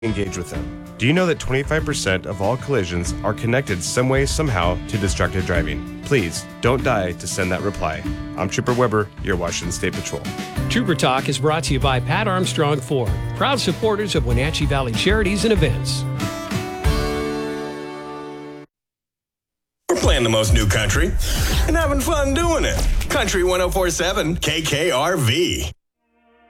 engage with them. Do you know that 25% of all collisions are connected some way, somehow to distracted driving? Please don't die to send that reply. I'm Trooper Weber, your Washington State Patrol. Trooper Talk is brought to you by Pat Armstrong Ford, proud supporters of Wenatchee Valley Charities and Events. We're playing the most new country and having fun doing it. Country 104.7 KKRV.